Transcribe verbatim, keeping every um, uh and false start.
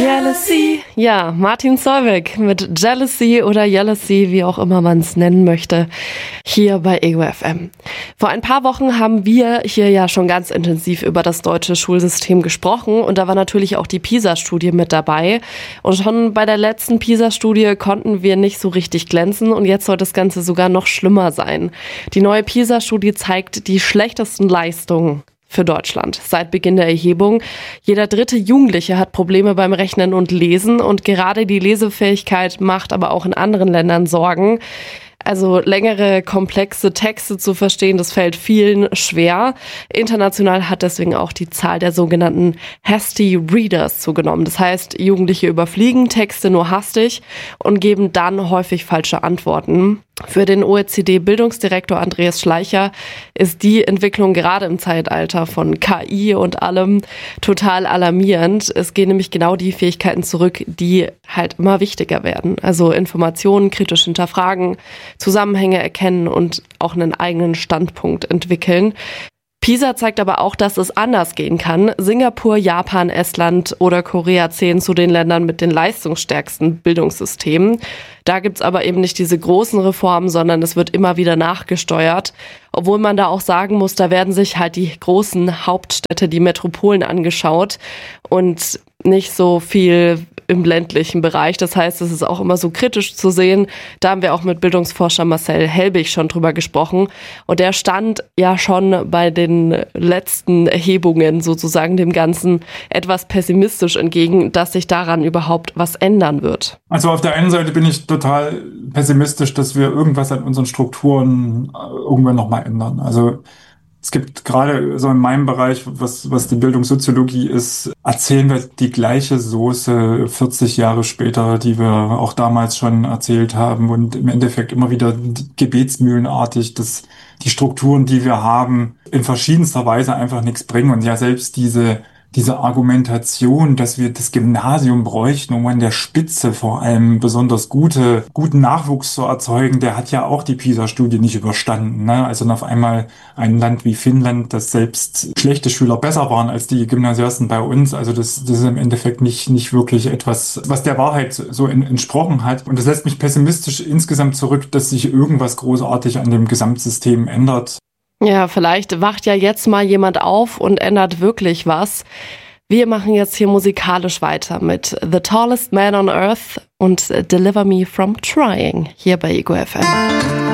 Jealousy. Ja, Martin Solveig mit Jealousy oder Jealousy, wie auch immer man es nennen möchte, hier bei Ego F M. Vor ein paar Wochen haben wir hier ja schon ganz intensiv über das deutsche Schulsystem gesprochen und da war natürlich auch die PISA-Studie mit dabei. Und schon bei der letzten PISA-Studie konnten wir nicht so richtig glänzen und jetzt soll das Ganze sogar noch schlimmer sein. Die neue PISA-Studie zeigt die schlechtesten Leistungen für Deutschland seit Beginn der Erhebung. Jeder dritte Jugendliche hat Probleme beim Rechnen und Lesen und gerade die Lesefähigkeit macht aber auch in anderen Ländern Sorgen. Also längere, komplexe Texte zu verstehen, das fällt vielen schwer. International hat deswegen auch die Zahl der sogenannten Hasty Readers zugenommen. Das heißt, Jugendliche überfliegen Texte nur hastig und geben dann häufig falsche Antworten. Für den O E C D-Bildungsdirektor Andreas Schleicher ist die Entwicklung gerade im Zeitalter von K I und allem total alarmierend. Es gehen nämlich genau die Fähigkeiten zurück, die halt immer wichtiger werden. Also Informationen kritisch hinterfragen, Zusammenhänge erkennen und auch einen eigenen Standpunkt entwickeln. PISA zeigt aber auch, dass es anders gehen kann. Singapur, Japan, Estland oder Korea zählen zu den Ländern mit den leistungsstärksten Bildungssystemen. Da gibt's aber eben nicht diese großen Reformen, sondern es wird immer wieder nachgesteuert. Obwohl man da auch sagen muss, da werden sich halt die großen Hauptstädte, die Metropolen angeschaut und nicht so viel im ländlichen Bereich. Das heißt, es ist auch immer so kritisch zu sehen. Da haben wir auch mit Bildungsforscher Marcel Helbig schon drüber gesprochen. Und der stand ja schon bei den letzten Erhebungen sozusagen dem Ganzen etwas pessimistisch entgegen, dass sich daran überhaupt was ändern wird. Also auf der einen Seite bin ich total pessimistisch, dass wir irgendwas an unseren Strukturen irgendwann nochmal ändern. Also es gibt gerade so in meinem Bereich, was, was die Bildungssoziologie ist, erzählen wir die gleiche Soße vierzig Jahre später, die wir auch damals schon erzählt haben und im Endeffekt immer wieder gebetsmühlenartig, dass die Strukturen, die wir haben, in verschiedenster Weise einfach nichts bringen und ja selbst diese Diese Argumentation, dass wir das Gymnasium bräuchten, um an der Spitze vor allem besonders gute, guten Nachwuchs zu erzeugen, der hat ja auch die PISA-Studie nicht überstanden, ne? Also auf einmal ein Land wie Finnland, das selbst schlechte Schüler besser waren als die Gymnasiasten bei uns. Also das, das ist im Endeffekt nicht, nicht wirklich etwas, was der Wahrheit so in, entsprochen hat. Und das lässt mich pessimistisch insgesamt zurück, dass sich irgendwas großartig an dem Gesamtsystem ändert. Ja, vielleicht wacht ja jetzt mal jemand auf und ändert wirklich was. Wir machen jetzt hier musikalisch weiter mit The Tallest Man on Earth und Deliver Me From Trying hier bei Ego F M.